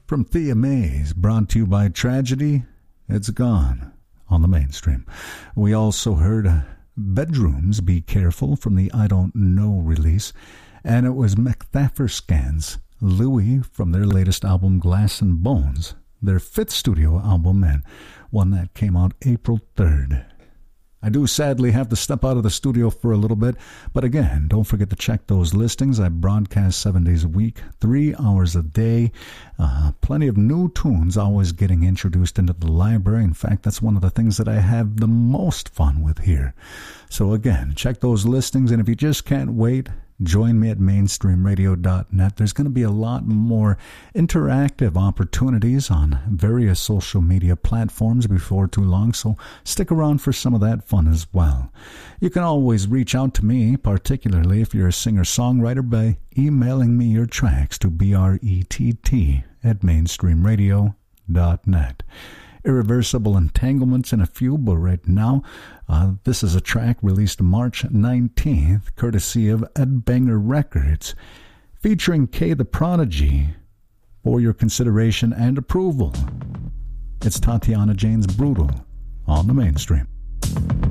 from Thea Mays, brought to you by Tragedy, It's Gone, on the Mainstream. We also heard Bedrooms, Be Careful, from the I Don't Know release, and it was McThafferscan's Louie from their latest album, Glass and Bones, their 5th studio album, and one that came out April 3rd. I do sadly have to step out of the studio for a little bit, but again, don't forget to check those listings. I broadcast 7 days a week, 3 hours a day. Plenty of new tunes always getting introduced into the library. In fact, that's one of the things that I have the most fun with here. So again, check those listings, and if you just can't wait, join me at mainstreamradio.net. There's going to be a lot more interactive opportunities on various social media platforms before too long, so stick around for some of that fun as well. You can always reach out to me, particularly if you're a singer-songwriter, by emailing me your tracks to brett@mainstreamradio.net. Irreversible Entanglements in a few, but right now, this is a track released March 19th, courtesy of Ed Banger Records, featuring K the Prodigy, for your consideration and approval. It's Tatiana Jane's Brutal on the Mainstream.